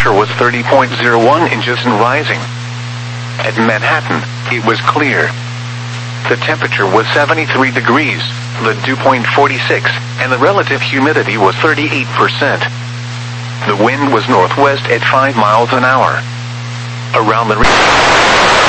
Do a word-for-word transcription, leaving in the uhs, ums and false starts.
pressure was thirty point zero one inches and rising. At Manhattan, it was clear. The temperature was seventy-three degrees, the dew point forty-six, and the relative humidity was thirty-eight percent. The wind was northwest at five miles an hour. Around the